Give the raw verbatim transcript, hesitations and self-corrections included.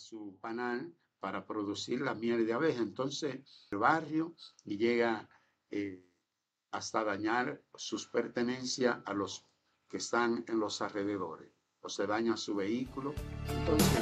su panal para producir la miel de abeja. Entonces, el barrio y llega eh, hasta dañar sus pertenencias a los que están en los alrededores, o se daña su vehículo. Entonces,